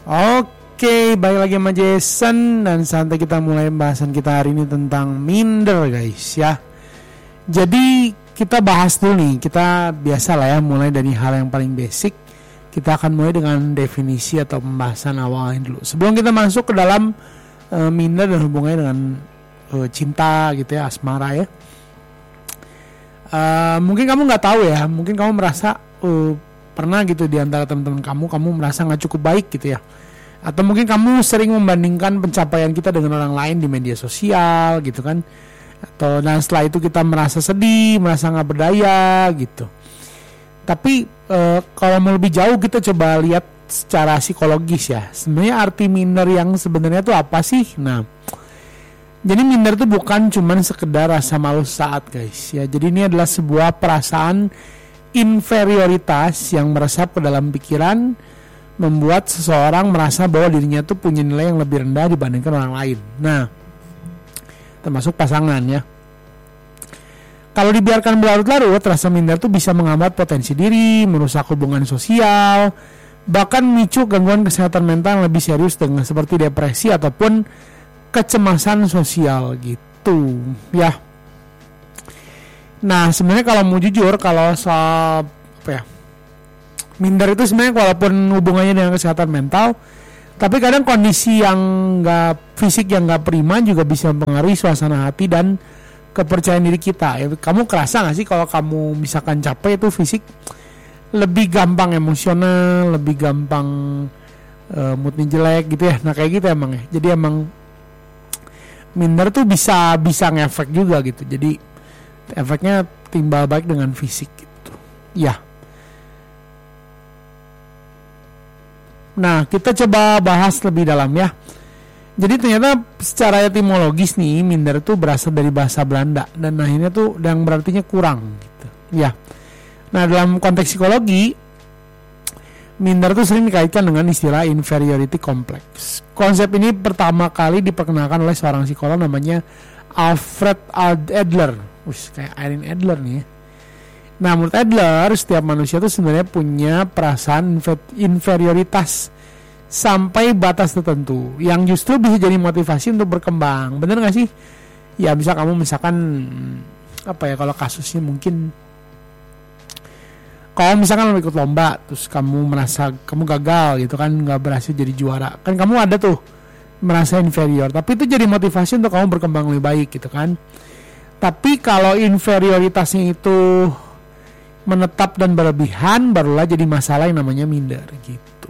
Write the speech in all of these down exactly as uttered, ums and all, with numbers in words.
Oke, balik lagi sama Jason dan santai kita mulai pembahasan kita hari ini tentang minder guys ya. Jadi kita bahas dulu nih, kita biasa lah ya mulai dari hal yang paling basic. Kita akan mulai dengan definisi atau pembahasan awalnya dulu. Sebelum kita masuk ke dalam uh, minder dan hubungannya dengan uh, cinta gitu ya, asmara ya. Uh, mungkin kamu nggak tahu ya, mungkin kamu merasa uh, pernah gitu di antara teman-teman kamu, kamu merasa nggak cukup baik gitu ya. Atau mungkin kamu sering membandingkan pencapaian kita dengan orang lain di media sosial gitu kan. Atau dan setelah itu kita merasa sedih, merasa nggak berdaya gitu. Tapi e, kalau mau lebih jauh kita coba lihat secara psikologis ya. Sebenarnya arti minder yang sebenarnya itu apa sih? Nah, jadi minder itu bukan cuman sekedar rasa malu saat guys ya. Jadi ini adalah sebuah perasaan inferioritas yang meresap ke dalam pikiran, membuat seseorang merasa bahwa dirinya tuh punya nilai yang lebih rendah dibandingkan orang lain. Nah, termasuk pasangan ya. Kalau dibiarkan berlarut-larut, rasa minder tuh bisa menghambat potensi diri, merusak hubungan sosial, bahkan memicu gangguan kesehatan mental yang lebih serius dengan seperti depresi ataupun kecemasan sosial gitu ya. Nah, sebenarnya kalau mau jujur, kalau soal apa ya, minder itu sebenarnya walaupun hubungannya dengan kesehatan mental, tapi kadang kondisi yang nggak fisik yang nggak prima juga bisa mempengaruhi suasana hati dan kepercayaan diri kita. Ya, kamu kerasa nggak sih kalau kamu misalkan capek itu fisik lebih gampang emosional, lebih gampang uh, moodnya jelek gitu ya. Nah kayak gitu emang ya. Jadi emang minder tuh bisa bisa ngefek juga gitu. Jadi efeknya timbal balik dengan fisik gitu. Ya. Nah, kita coba bahas lebih dalam ya. Jadi ternyata secara etimologis nih, minder itu berasal dari bahasa Belanda dan akhirnya tuh yang berartinya kurang gitu. Ya. Nah, dalam konteks psikologi, minder itu sering dikaitkan dengan istilah inferiority complex. Konsep ini pertama kali diperkenalkan oleh seorang psikolog namanya Alfred Adler. Wih, kayak Irene Adler nih ya. Nah, menurut Adler, setiap manusia itu sebenarnya punya perasaan inferioritas sampai batas tertentu yang justru bisa jadi motivasi untuk berkembang. Bener gak sih? Ya, bisa kamu misalkan apa ya, kalau kasusnya mungkin kalau misalkan lo ikut lomba terus kamu merasa kamu gagal gitu kan, gak berhasil jadi juara, kan kamu ada tuh merasa inferior, tapi itu jadi motivasi untuk kamu berkembang lebih baik gitu kan. Tapi kalau inferioritasnya itu menetap dan berlebihan, barulah jadi masalah yang namanya minder gitu.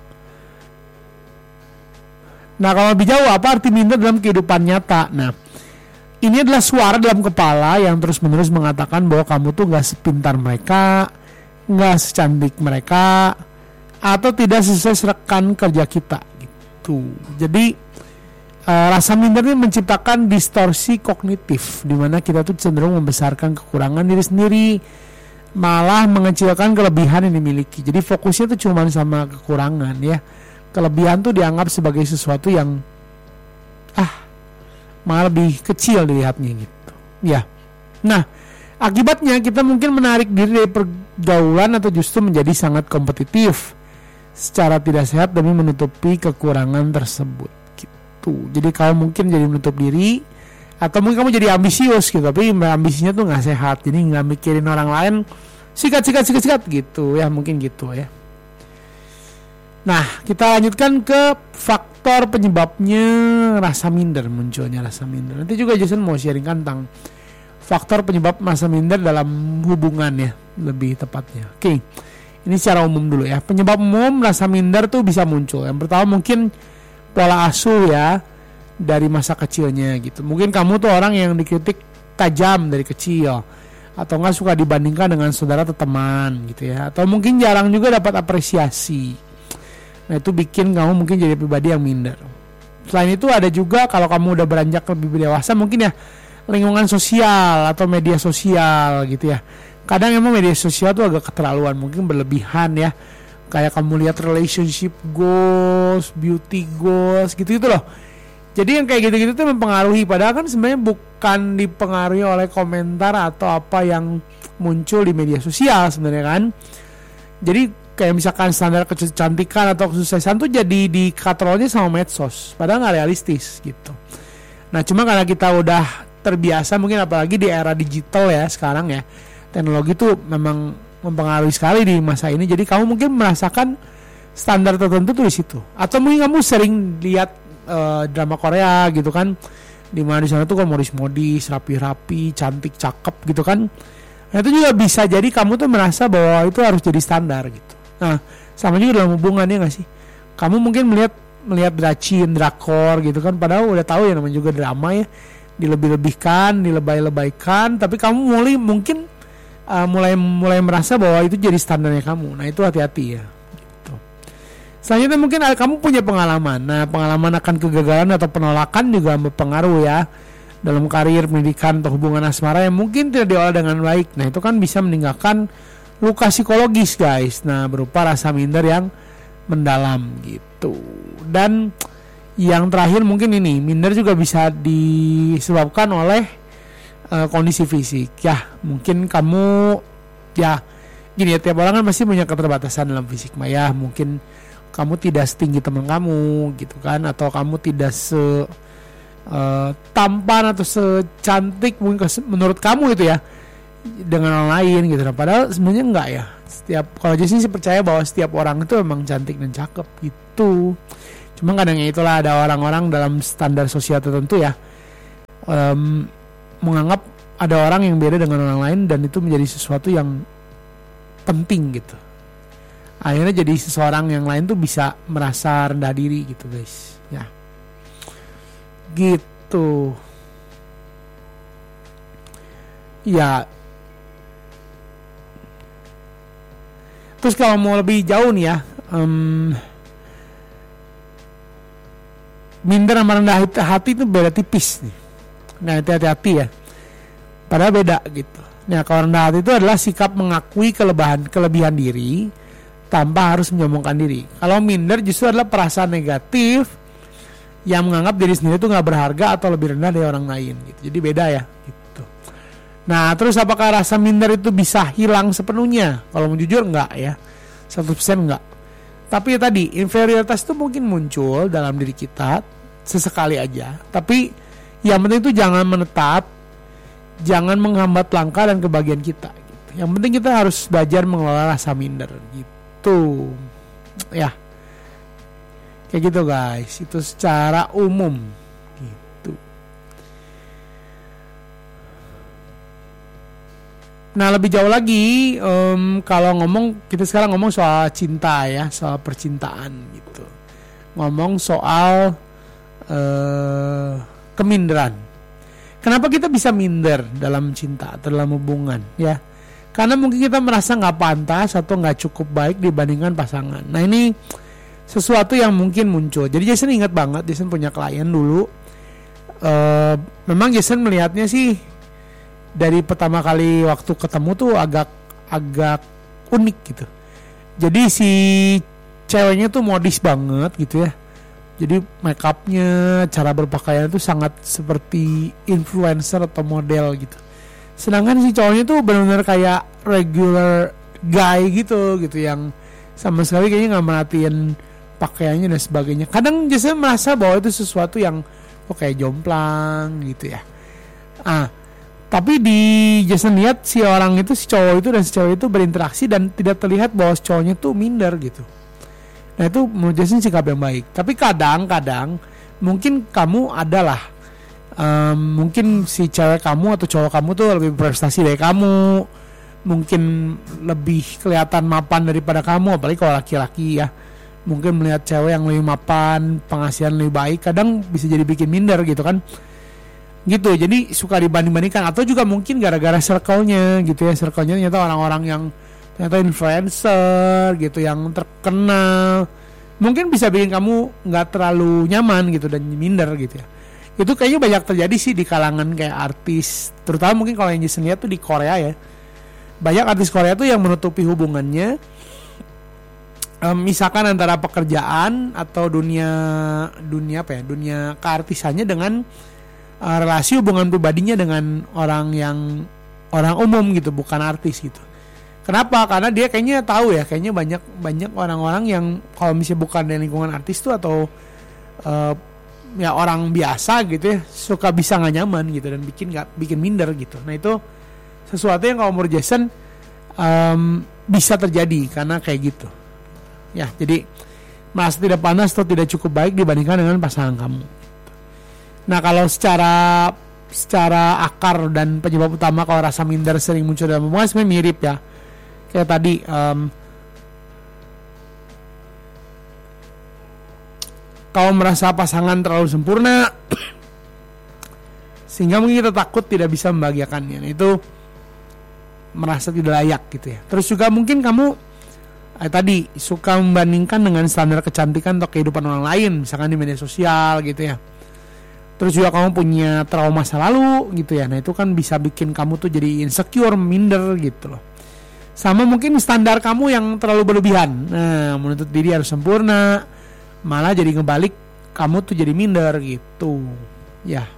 Nah, kalau lebih jauh apa arti minder dalam kehidupan nyata? Nah, ini adalah suara dalam kepala yang terus-menerus mengatakan bahwa kamu tuh gak sepintar mereka, gak secantik mereka, atau tidak sesuai rekan kerja kita gitu. Jadi Uh, rasa minder ini menciptakan distorsi kognitif di mana kita tuh cenderung membesarkan kekurangan diri sendiri, malah mengecilkan kelebihan yang dimiliki. Jadi fokusnya tuh cuma sama kekurangan ya. Kelebihan tuh dianggap sebagai sesuatu yang ah malah lebih kecil dilihatnya gitu. Ya. Nah, akibatnya kita mungkin menarik diri dari pergaulan atau justru menjadi sangat kompetitif secara tidak sehat demi menutupi kekurangan tersebut. Jadi kamu mungkin jadi menutup diri, atau mungkin kamu jadi ambisius gitu, tapi ambisinya tuh nggak sehat, jadi nggak mikirin orang lain, sikat sikat sikat sikat gitu ya, mungkin gitu ya. Nah, kita lanjutkan ke faktor penyebabnya rasa minder, munculnya rasa minder. Nanti juga Jason mau sharingkan tentang faktor penyebab rasa minder dalam hubungan ya, lebih tepatnya. Oke, ini secara umum dulu ya. Penyebab umum rasa minder tuh bisa muncul. Yang pertama mungkin pola asuh ya dari masa kecilnya gitu. Mungkin kamu tuh orang yang dikritik tajam dari kecil, atau nggak suka dibandingkan dengan saudara atau teman gitu ya, atau mungkin jarang juga dapat apresiasi. Nah, itu bikin kamu mungkin jadi pribadi yang minder. Selain itu ada juga kalau kamu udah beranjak lebih dewasa, mungkin ya lingkungan sosial atau media sosial gitu ya. Kadang emang media sosial tuh agak keterlaluan, mungkin berlebihan ya. Kayak kamu lihat relationship goals, beauty goals gitu-gitu loh. Jadi yang kayak gitu-gitu tuh mempengaruhi, padahal kan sebenarnya bukan dipengaruhi oleh komentar atau apa yang muncul di media sosial sebenarnya kan. Jadi kayak misalkan standar kecantikan atau kesuksesan tuh jadi di katalognya sama medsos, padahal nggak realistis gitu. Nah cuma karena kita udah terbiasa, mungkin apalagi di era digital ya sekarang ya, teknologi tuh memang mempengaruhi sekali di masa ini. Jadi kamu mungkin merasakan standar tertentu tuh di situ, atau mungkin kamu sering lihat uh, drama Korea gitu kan, di mana di sana tuh kan modis-modis, rapi-rapi, cantik, cakep gitu kan. Nah itu juga bisa jadi kamu tuh merasa bahwa itu harus jadi standar gitu. Nah sama juga dalam hubungan ya nggak sih, kamu mungkin melihat melihat dracin, drakor gitu kan, padahal udah tahu ya namanya juga drama ya, dilebih-lebihkan, dilebay-lebaykan, tapi kamu mulai mungkin uh, mulai mulai merasa bahwa itu jadi standarnya kamu. Nah itu hati-hati ya gitu. Selanjutnya mungkin kamu punya pengalaman. Nah pengalaman akan kegagalan atau penolakan juga berpengaruh ya dalam karir, pendidikan, atau hubungan asmara yang mungkin tidak diolah dengan baik. Nah itu kan bisa meninggalkan luka psikologis guys, nah berupa rasa minder yang mendalam gitu. Dan yang terakhir mungkin ini, minder juga bisa disebabkan oleh uh, kondisi fisik ya. Mungkin kamu ya gini ya, tiap orang kan pasti punya keterbatasan dalam fisik mah ya. Mungkin kamu tidak setinggi teman kamu gitu kan, atau kamu tidak se uh, tampan atau secantik mungkin menurut kamu itu ya dengan orang lain gitu. Nah, padahal sebenarnya enggak ya. Setiap, kalau Jason sih percaya bahwa setiap orang itu memang cantik dan cakep gitu. Cuma kadangnya itulah ada orang-orang dalam standar sosial tertentu ya, um, menganggap ada orang yang beda dengan orang lain dan itu menjadi sesuatu yang penting gitu. Akhirnya jadi seseorang yang lain tuh bisa merasa rendah diri gitu guys ya. Gitu. Ya. Terus kalau mau lebih jauh nih ya, um, minder sama rendah hati itu beda tipis nih. Nah hati-hati ya, padahal beda gitu. Nah kalau rendah hati itu adalah sikap mengakui kelebihan kelebihan diri tanpa harus menyombongkan diri. Kalau minder justru adalah perasaan negatif yang menganggap diri sendiri itu nggak berharga atau lebih rendah dari orang lain gitu. Jadi beda ya gitu. Nah terus apakah rasa minder itu bisa hilang sepenuhnya? Kalau mau jujur enggak ya, seratus persen enggak. Tapi ya tadi, inferioritas itu mungkin muncul dalam diri kita sesekali aja. Tapi yang penting itu jangan menetap, jangan menghambat langkah dan kebahagiaan kita gitu. Yang penting kita harus belajar mengelola rasa minder gitu. Ya kayak gitu guys, itu secara umum gitu. Nah lebih jauh lagi, um, kalau ngomong, kita sekarang ngomong soal cinta ya, soal percintaan gitu. Ngomong soal uh, keminderan. Kenapa kita bisa minder dalam cinta atau dalam hubungan ya? Karena mungkin kita merasa nggak pantas atau nggak cukup baik dibandingkan pasangan. Nah ini sesuatu yang mungkin muncul. Jadi Jason ingat banget, Jason punya klien dulu. Uh, memang Jason melihatnya sih dari pertama kali waktu ketemu tuh agak agak unik gitu. Jadi si ceweknya tuh modis banget gitu ya. Jadi make upnya, cara berpakaian tuh sangat seperti influencer atau model gitu. Sedangkan si cowoknya tuh benar-benar kayak regular guy gitu gitu, yang sama sekali kayaknya nggak merhatiin pakaiannya dan sebagainya. Kadang Jason merasa bahwa itu sesuatu yang oh kayak jomplang gitu ya. Ah, tapi di Jason lihat si orang itu, si cowok itu dan si cowok itu berinteraksi dan tidak terlihat bahwa si cowoknya tuh minder gitu. Nah itu menurut Jason sikap yang baik. Tapi kadang-kadang mungkin kamu adalah um, mungkin si cewek kamu atau cowok kamu tuh lebih berprestasi dari kamu, mungkin lebih kelihatan mapan daripada kamu, apalagi kalau laki-laki ya. Mungkin melihat cewek yang lebih mapan, penghasilan lebih baik, kadang bisa jadi bikin minder gitu kan. Gitu, jadi suka dibanding-bandingkan. Atau juga mungkin gara-gara circle-nya gitu ya, circle-nya ternyata orang-orang yang ternyata influencer gitu, yang terkenal, mungkin bisa bikin kamu gak terlalu nyaman gitu dan minder gitu ya. Itu kayaknya banyak terjadi sih di kalangan kayak artis, terutama mungkin kalau yang Jason lihat tuh di Korea ya. Banyak artis Korea tuh yang menutupi hubungannya, um, misalkan antara pekerjaan atau dunia dunia apa ya, dunia keartisannya dengan uh, relasi hubungan pribadinya dengan orang yang orang umum gitu, bukan artis gitu. Kenapa? Karena dia kayaknya tahu ya, kayaknya banyak banyak orang-orang yang kalau misalnya bukan dari lingkungan artis tuh atau uh, ya orang biasa gitu ya, suka bisa nggak nyaman gitu dan bikin nggak bikin minder gitu. Nah itu sesuatu yang kalau menurut Jason um, bisa terjadi karena kayak gitu. Ya, jadi merasa tidak panas atau tidak cukup baik dibandingkan dengan pasangan kamu. Nah kalau secara secara akar dan penyebab utama kalau rasa minder sering muncul dalam hubungan sebenarnya mirip ya. Kayak tadi um, kalau merasa pasangan terlalu sempurna sehingga mungkin kita takut tidak bisa membahagiakannya. Nah, itu merasa tidak layak gitu ya. Terus juga mungkin kamu eh, tadi suka membandingkan dengan standar kecantikan atau kehidupan orang lain, misalkan di media sosial gitu ya. Terus juga kamu punya trauma masa lalu gitu ya. Nah itu kan bisa bikin kamu tuh jadi insecure, minder gitu loh. Sama mungkin standar kamu yang terlalu berlebihan. Nah menuntut diri harus sempurna, malah jadi ngebalik kamu tuh jadi minder gitu. Ya.